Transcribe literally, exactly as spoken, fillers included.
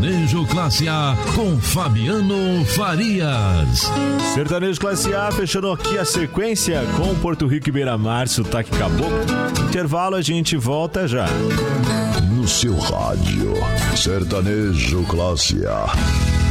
Sertanejo Classe A com Fabiano Farias. Sertanejo Classe A, fechando aqui a sequência com Porto Rico e Beira-Mar, sotaque caboclo. Intervalo, a gente volta já. No seu rádio, Sertanejo Classe A.